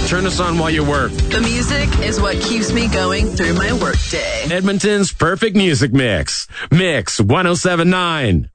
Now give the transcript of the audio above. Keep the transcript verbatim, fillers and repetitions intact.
Turn us on while you work. The music is what keeps me going through my workday. Edmonton's perfect music mix. Mix one oh seven point nine.